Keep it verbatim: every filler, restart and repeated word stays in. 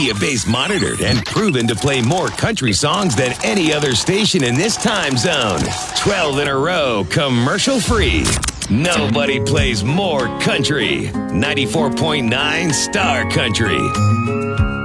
media-based monitored and proven to play more country songs than any other station in this time zone. twelve in a row, commercial-free. Nobody plays more country. ninety-four point nine Star Country.